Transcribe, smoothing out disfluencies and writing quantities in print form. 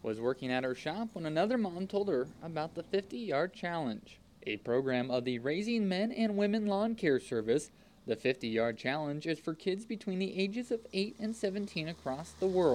was working at her shop when another mom told her about the 50-yard challenge, a program of the Raising Men and Women Lawn Care Service. The 50-yard challenge is for kids between the ages of 8 and 17 across the world.